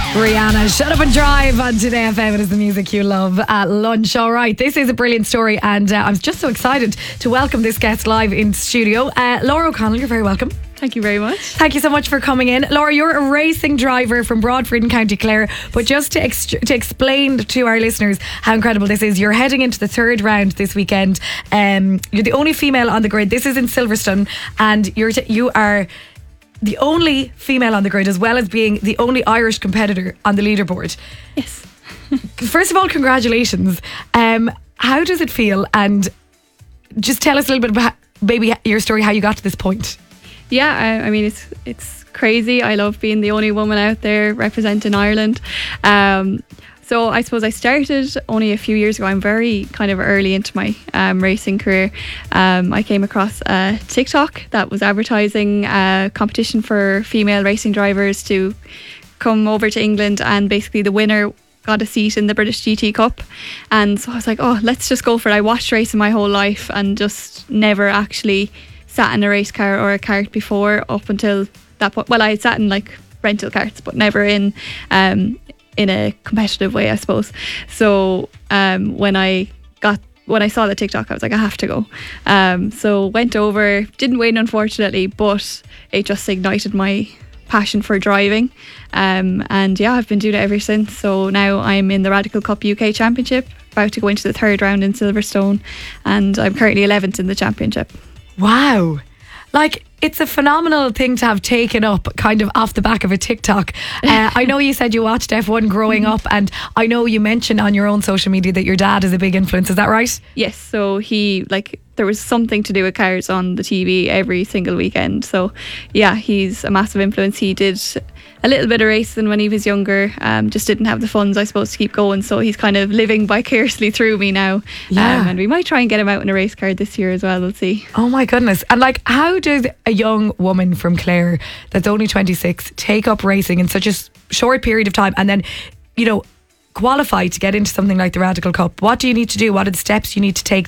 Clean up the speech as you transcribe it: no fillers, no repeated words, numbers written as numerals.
Rihanna, Shut Up and Drive on Today FM. It is the music you love at lunch. All right, this is a brilliant story, and I'm just so excited to welcome this guest live in studio. Laura O'Connell, you're very welcome. Thank you very much. Thank you so much for coming in. Laura, you're a racing driver from Broadford in County Clare, but just to explain to our listeners how incredible this is, you're heading into the third round this weekend. You're the only female on the grid. This is in Silverstone, and you are the only female on the grid, as well as being the only Irish competitor on the leaderboard. Yes. First of all, congratulations. How does it feel? And just tell us a little bit about maybe your story, how you got to this point. Yeah, I mean, it's crazy. I love being the only woman out there representing Ireland. So I suppose I started only a few years ago. I'm very kind of early into my racing career. I came across a TikTok that was advertising a competition for female racing drivers to come over to England, and basically the winner got a seat in the British GT Cup. And so I was like, oh, let's just go for it. I watched racing my whole life and just never actually sat in a race car or a kart before up until that point. Well, I had sat in like rental karts, but never in a competitive way, I suppose. So when I saw the TikTok, I was like, I have to go. So went over, didn't win unfortunately, but it just ignited my passion for driving. And yeah, I've been doing it ever since. So now I'm in the Radical Cup UK Championship, about to go into the third round in Silverstone, and I'm currently 11th in the championship. Wow. Like, it's a phenomenal thing to have taken up kind of off the back of a TikTok. I know you said you watched F1 growing up, and I know you mentioned on your own social media that your dad is a big influence. Is that right? Yes. So there was something to do with cars on the TV every single weekend. So yeah, he's a massive influence. He did a little bit of racing when he was younger, just didn't have the funds, I suppose, to keep going. So he's kind of living vicariously through me now. Yeah. And we might try and get him out in a race car this year as well. We'll see. Oh my goodness. And like, how does a young woman from Clare that's only 26 take up racing in such a short period of time, and then, you know, qualify to get into something like the Radical Cup? What do you need to do? What are the steps you need to take